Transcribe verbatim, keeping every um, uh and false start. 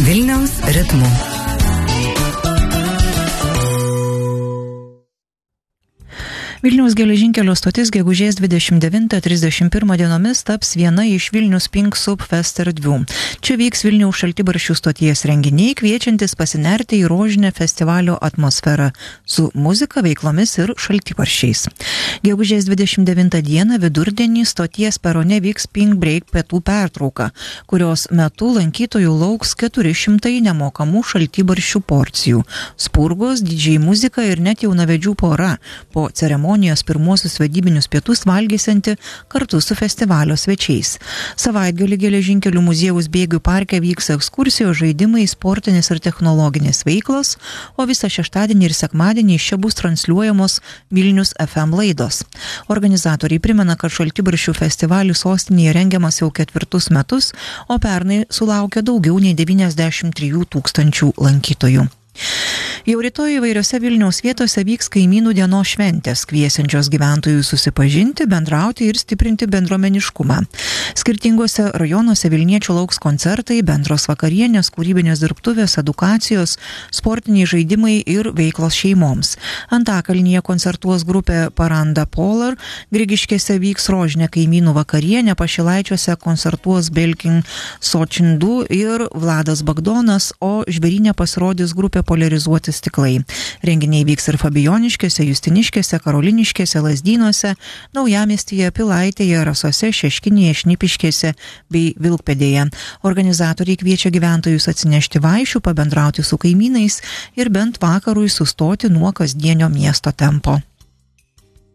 Vilniaus ritmu. Vilniaus geležinkelio stotis gegužės dvidešimt devintą trisdešimt pirmą dienomis taps viena iš Vilnius Pink Sub Fest erdvių. Čia vyks Vilniaus Šaltibarščių stoties renginiai, kviečiantis pasinerti į rožinę festivalio atmosferą su muzika, veiklomis ir šaltibarščiais. Gegužės dvidešimt devintą dieną vidurdienį stoties perone vyks Pink Break pietų pertrauka, kurios metu lankytojų lauks keturi šimtai nemokamų šaltibarščių porcijų, spurgos, didžiai muzika ir net jaunavedžių pora po ceremonijos pirmuosius vedybinius pietus valgysianti kartu su festivalio svečiais. Savaitgalį Geležinkelių muziejaus Bėgių parke vyks ekskursijos, žaidimai, sportinės ir technologinės veiklos, o visą šeštadienį ir sekmadienį iš čia bus transliuojamos Vilnius F M laidos. Organizatoriai primena, kad Šaltibarščių festivalis sostinėje rengiamas jau ketvirtus metus, o pernai sulaukė daugiau nei devyniasdešimt trijų tūkstančių lankytojų. Jau rytoj įvairiose Vilniaus vietose vyks kaimynų dienos šventės, kviesiančios gyventojus susipažinti, bendrauti ir stiprinti bendruomeniškumą. Skirtingose rajonuose Vilniečių lauks koncertai, bendros vakarienės, kūrybinės dirbtuvės, edukacijos, sportiniai žaidimai ir veiklos šeimoms. Antakalnyje koncertuos grupė Paranda Polar, Grigiškėse vyks rožinė kaimynų vakarienė, Pašilaičiuose koncertuos Belkin Sočindu ir Vladas Bagdonas, o Žvėryne pasirodys grupė Polarizuoti stiklai. Renginiai vyks ir Fabijoniškėse, Justiniškėse, Karoliniškėse, Lazdynuose, Naujamiestyje, Pilaitėje, Rasose, Šeškinėje, Šnipiškėse bei Vilkpėdėje. Organizatoriai kviečia gyventojus atsinešti vaišių, pabendrauti su kaimynais ir bent vakarui sustoti nuo kasdienio miesto tempo.